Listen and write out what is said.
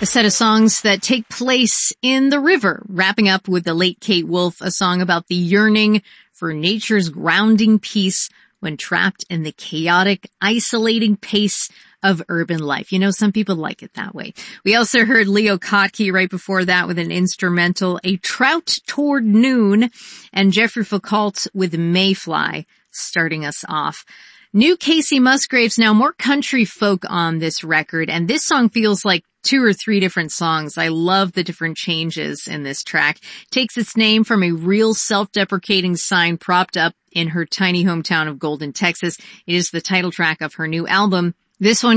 A set of songs that take place in the river, wrapping up with the late Kate Wolf, a song about the yearning for nature's grounding peace when trapped in the chaotic, isolating pace of urban life. You know, some people like it that way. We also heard Leo Kottke right before that with an instrumental, A Trout Toward Noon, and Jeffrey Foucault with Mayfly starting us off. New Casey Musgraves, now more country folk on this record, and this song feels like 2 or 3 different songs. I love the different changes in this track. Takes its name from a real self-deprecating sign propped up in her tiny hometown of Golden, Texas. It is the title track of her new album. This one